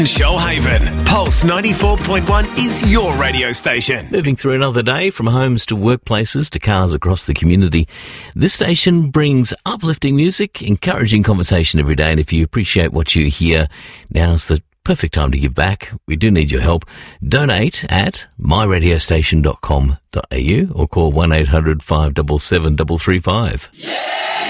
Shoalhaven, Pulse 94.1 is your radio station. Moving through another day from homes to workplaces to cars across the community, this station brings uplifting music, encouraging conversation every day. And if you appreciate what you hear, now's the perfect time to give back. We do need your help. Donate at myradiostation.com.au or call 1-800-577-335. Yeah!